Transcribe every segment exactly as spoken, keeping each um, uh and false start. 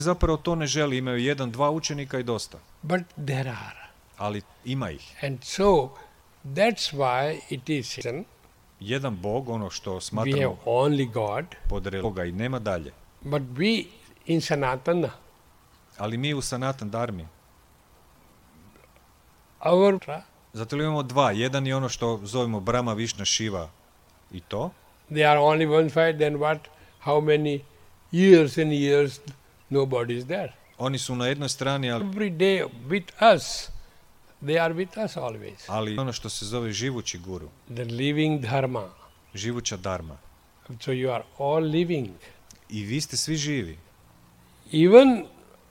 zapravo to ne želi, imaju jedan, dva učenika i dosta. But there are. Ali ima ih. And so, that's why it is Jedan Bog, ono što we have smatramo only God, pod Boga i nema dalje. but we in Sanatana, Ali mi u Sanatan Dharmi, our zato li imamo dva. Jedan je ono što zovemo Brahma, Višna, Šiva i to. they are only one side, then what? How many years and years nobody is there? Oni su na jednoj strani, ali, Every day with us, they are with us always. ali ono što se zove živući guru, The living dharma. živuća dharma. So you are all living. I vi ste svi živi. Even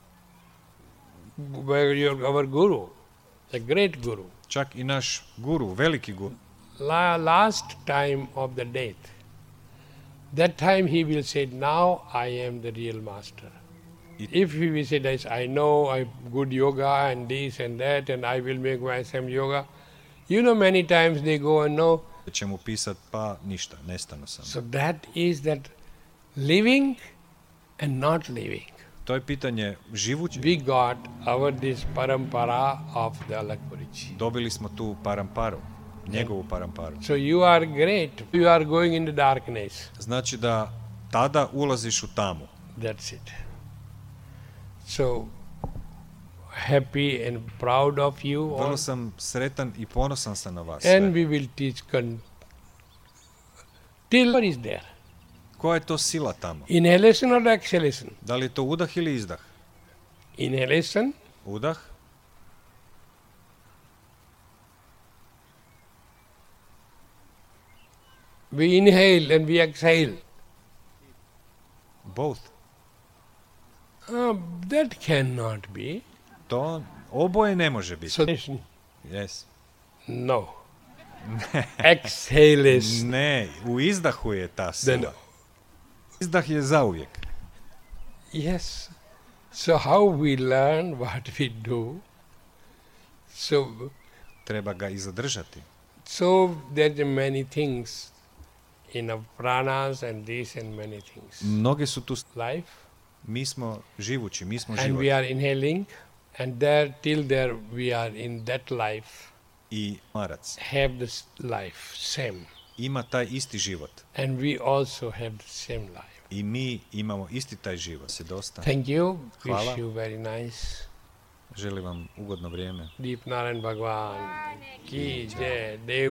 where your, our guru, the great guru, Čak i naš guru, veliki guru, la, last time of the death, that time he will say, now I am the real master. It- If he will say this, I know I good yoga and this and that, and I will make myself yoga. You know, many times they go and know. da će mu pisat, pa ništa, nestano sam. So that is that living and not living. To je pitanje živući. We got our this parampara of the Alakpurichi. Dobili smo tu paramparu, njegovu paramparu. So you are great. You are going into darkness. Znači da tada ulaziš u tamu. That's it. So happy and proud of you all. Vrlo sam sretan i ponosan sam na vas. And sve. we will teach con- till what is there. Koja je to sila tamo? Inhalation or exhalation? Da li je to udah ili izdah? Inhalation, Udah, we inhale and we exhale. both. Uh, that cannot be. To oboje ne može biti. So, Yes. no. Exhalation. Ne, u izdahu je ta Then, sila. Izdah je zauvijek. yes. So how we learn what we do. So, Treba ga i zadržati. so there are many things in our pranas and this and many things. Mnoge su tu, Life. mi smo živući, mi smo And život. we are inhaling, and there till there we are in that life, I marac have this life same, ima taj isti život. and we also have the same life. I mi imamo isti taj život. Se dosta. Thank you. Hvala. Wish you very nice. Želim vam ugodno vrijeme. Deep Narayan Bhagwan ki jai. Dev